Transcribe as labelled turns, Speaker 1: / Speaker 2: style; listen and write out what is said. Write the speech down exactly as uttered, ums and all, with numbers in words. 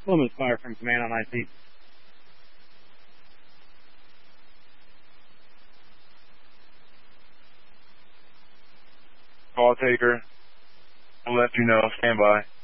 Speaker 1: Woman's fire from command on I C.
Speaker 2: Call taker. I'll let you know. Stand by.